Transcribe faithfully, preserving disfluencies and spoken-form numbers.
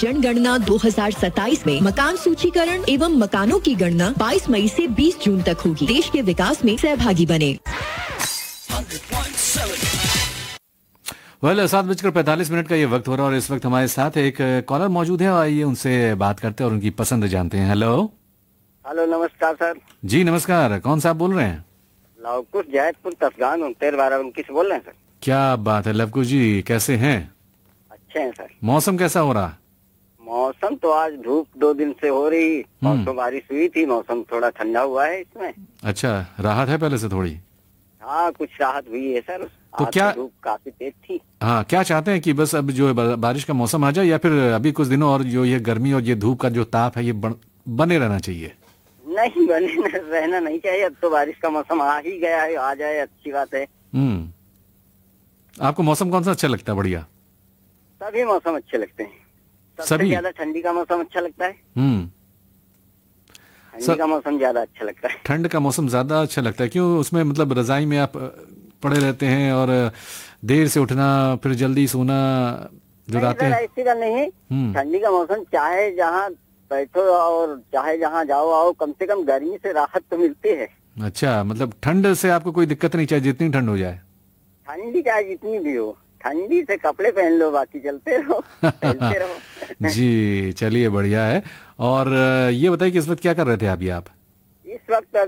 जनगणना दो हज़ार सत्ताईस में मकान सूचीकरण एवं मकानों की गणना बाईस मई से बीस जून तक होगी। देश के विकास में सहभागी बने। वेल सात बजकर पैंतालीस मिनट का ये वक्त हो रहा है और इस वक्त हमारे साथ एक कॉलर मौजूद है। आइए उनसे बात करते हैं और उनकी पसंद जानते हैं। हेलो हेलो, नमस्कार सर। जी नमस्कार, कौन सा आप बोल रहे हैं? लवकुश जैतपुर तसगान उनतेर बारह उनकीस बोल रहे हैं सर। क्या बात है लवकुश जी, कैसे हैं? अच्छे हैं सर। मौसम कैसा हो रहा? मौसम तो आज धूप दो दिन से हो रही, परसों बारिश हुई थी, मौसम थोड़ा ठंडा हुआ है इसमें। अच्छा, राहत है पहले से थोड़ी? हाँ, कुछ राहत हुई है सर। तो क्या धूप काफी तेज थी। हाँ, क्या चाहते हैं कि बस अब जो बारिश का मौसम आ जाए या फिर अभी कुछ दिनों और जो ये गर्मी और ये धूप का जो ताप है ये बने रहना चाहिए? नहीं, बने रहना नहीं चाहिए। अब तो बारिश का मौसम आ ही गया है, आ जाए अच्छी बात है। हम्म आपको मौसम कौन सा अच्छा लगता है? बढ़िया, सभी मौसम अच्छे लगते हैं। सबसे ज्यादा ठंडी का मौसम अच्छा लगता है। हम्म ठंडी का मौसम ज्यादा अच्छा लगता है। ठंड का मौसम ज्यादा अच्छा लगता है क्यों? उसमें मतलब रजाई में आप पड़े रहते हैं और देर से उठना फिर जल्दी सोना जो रहते हैं। ऐसी बात नहीं है, ठंडी का मौसम चाहे जहाँ बैठो और चाहे जहाँ जाओ आओ, कम से कम गर्मी से राहत तो मिलती है। अच्छा, मतलब ठंड से आपको कोई दिक्कत नहीं, चाहे जितनी ठंड हो जाए? ठंडी चाहे जितनी भी हो, ठंडी से कपड़े पहन लो, बाकी चलते रहो चलते रहो। जी चलिए, बढ़िया है। और ये बताइए कि इस वक्त क्या कर रहे थे अभी आप? इस वक्त